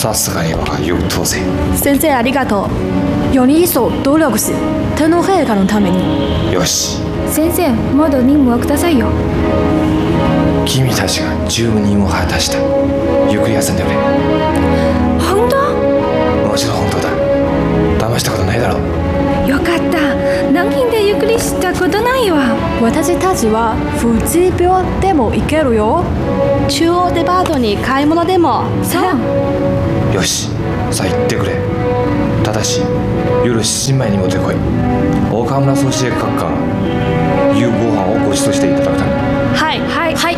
さすがに我が優等生。 先生ありがとう。より一層努力し、天皇陛下のために。 よし。 先生、まだ任務はくださいよ。 君たちが十分任務を果たした。ゆっくり休んでくれ。 本当？ もちろん本当だ。騙したことないだろう。 よかった。南京でゆっくりしたことないわ。 私たちは富士病でも行けるよ。中央デパートに買い物でも。 そう。 よし、さあ行ってくれ。ただし夜7時前に持ってこい。岡村総司令閣下が夕ご飯をご馳走していただくため。 はいはいはい。